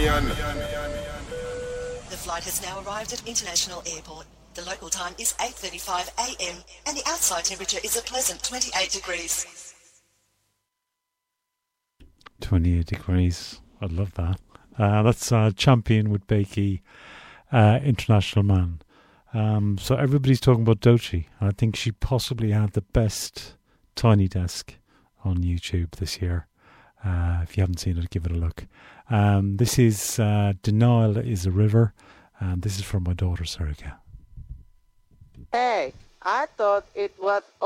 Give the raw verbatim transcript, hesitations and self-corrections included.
The flight has now arrived at International Airport. The local time is eight thirty-five a m and the outside temperature is a pleasant twenty-eight degrees. twenty-eight degrees. I love that. Uh, that's uh, Champion with Bakey, uh, International Man. Um, so everybody's talking about Doechii. I think she possibly had the best Tiny Desk on YouTube this year. Uh, if you haven't seen it, give it a look. Um, this is uh, Denial is a River, and this is from my daughter, Sarika. Hey, I thought it was